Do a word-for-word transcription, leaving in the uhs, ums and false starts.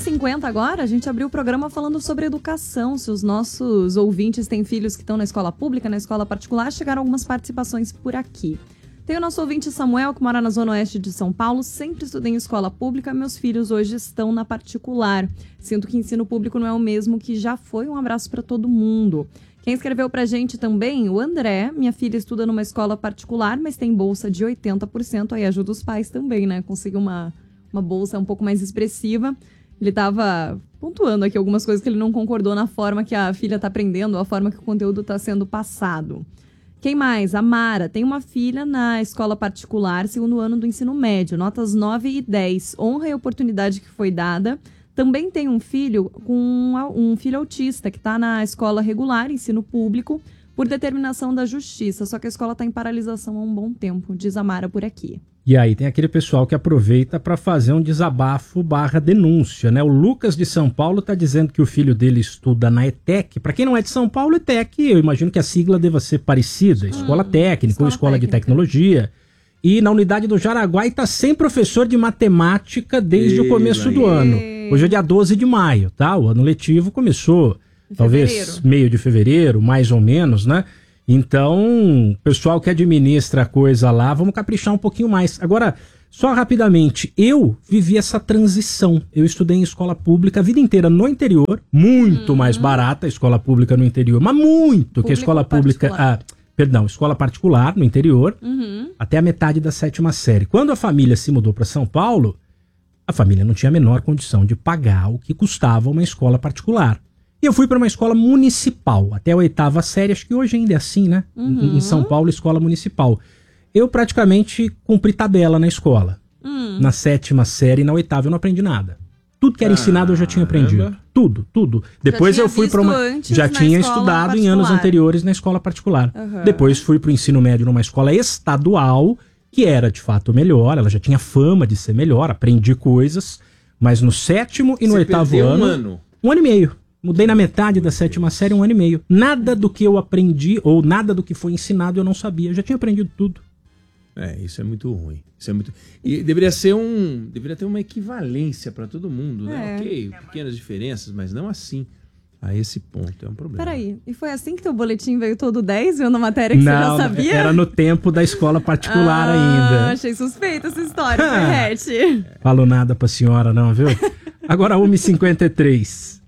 cinquenta agora, a gente abriu o programa falando sobre educação. Se os nossos ouvintes têm filhos que estão na escola pública, na escola particular, chegaram algumas participações por aqui. Tem o nosso ouvinte Samuel, que mora na zona oeste de São Paulo. Sempre estudei em escola pública, meus filhos hoje estão na particular. Sinto que ensino público não é o mesmo que já foi. Um abraço para todo mundo. Quem escreveu pra gente também, o André. Minha filha estuda numa escola particular, mas tem bolsa de oitenta por cento. Aí ajuda os pais também, né? Conseguir uma, uma bolsa um pouco mais expressiva. Ele estava pontuando aqui algumas coisas que ele não concordou na forma que a filha está aprendendo, a forma que o conteúdo está sendo passado. Quem mais? A Mara tem uma filha na escola particular, segundo ano do ensino médio, notas nove e dez. Honra a oportunidade que foi dada. Também tem um filho com um filho autista que está na escola regular, ensino público, por determinação da justiça. Só que a escola está em paralisação há um bom tempo, diz a Mara por aqui. E aí tem aquele pessoal que aproveita para fazer um desabafo barra denúncia, né? O Lucas de São Paulo está dizendo que o filho dele estuda na ETEC. Para quem não é de São Paulo, ETEC, eu imagino que a sigla deva ser parecida. Escola hum, Técnica escola ou Escola técnica. de Tecnologia. E na unidade do Jaraguá está sem professor de matemática desde e, o começo aí. do ano. Hoje é dia doze de maio, tá? O ano letivo começou em talvez fevereiro. meio de fevereiro, mais ou menos, né? Então, pessoal que administra a coisa lá, vamos caprichar um pouquinho mais. Agora, só rapidamente, eu vivi essa transição. Eu estudei em escola pública a vida inteira no interior, muito uhum. mais barata a escola pública no interior, mas muito Público que a escola pública... Ah, perdão, escola particular no interior, uhum. até a metade da sétima série. Quando a família se mudou para São Paulo, a família não tinha a menor condição de pagar o que custava uma escola particular. E eu fui para uma escola municipal, até a oitava série, acho que hoje ainda é assim, né? Uhum. Em São Paulo, escola municipal. Eu praticamente cumpri tabela na escola. Uhum. Na sétima série e na oitava eu não aprendi nada. Tudo que era ah, ensinado eu já tinha aprendido. É. Tudo, tudo. Depois eu fui para uma... Já tinha estudado particular. Em anos anteriores na escola particular. Uhum. Depois fui para o ensino médio numa escola estadual, que era de fato melhor, ela já tinha fama de ser melhor, aprendi coisas, mas no sétimo e no Você oitavo ano... um ano? Um ano e meio. Mudei na metade da sétima série, um ano e meio. Nada do que eu aprendi, ou nada do que foi ensinado eu não sabia. Eu já tinha aprendido tudo. É, isso é muito ruim. Isso é muito... E deveria ser um... Deveria ter uma equivalência para todo mundo, né? É. Ok, pequenas diferenças, mas não assim. A esse ponto, é um problema. Peraí, e foi assim que teu boletim veio todo dez, vendo a matéria que não, você já sabia? Era no tempo da escola particular ah, ainda. Achei suspeita essa história, Ferrete. Falo nada pra senhora não, viu? Agora uma e cinquenta e três.